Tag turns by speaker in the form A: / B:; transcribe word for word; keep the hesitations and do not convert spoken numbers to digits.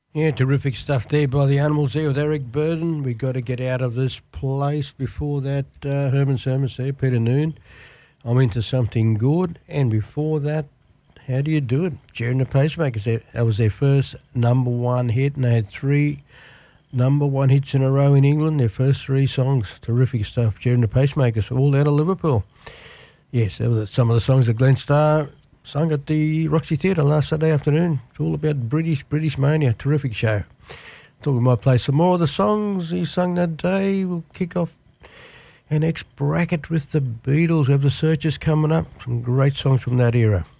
A: Yeah, terrific stuff there by the Animals there with Eric Burden. We got to get out of this place. Before that, uh, Herman Sermons there, Peter Noon. I'm into something good. And before that, how do you do it? Jerry and the Pacemakers. That was their first number one hit, and they had three number one hits in a row in England. Their first three songs. Terrific stuff. Jerry and the Pacemakers, all out of Liverpool. Yes, that was some of the songs that Glenn Starr sung at the Roxy Theatre last Saturday afternoon. It's all about British, British Mania. Terrific show. Thought we might play some more of the songs he sung that day. We'll kick off our next bracket with the Beatles. We have the Searchers coming up. Some great songs from that era.